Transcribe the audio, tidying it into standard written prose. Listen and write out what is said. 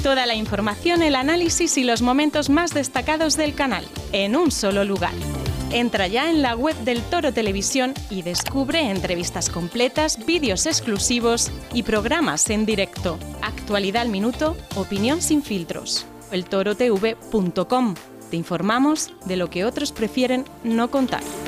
Toda la información, el análisis y los momentos más destacados del canal, en un solo lugar. Entra ya en la web del Toro Televisión y descubre entrevistas completas, vídeos exclusivos y programas en directo. Actualidad al minuto, opinión sin filtros. eltorotv.com. Te informamos de lo que otros prefieren no contar.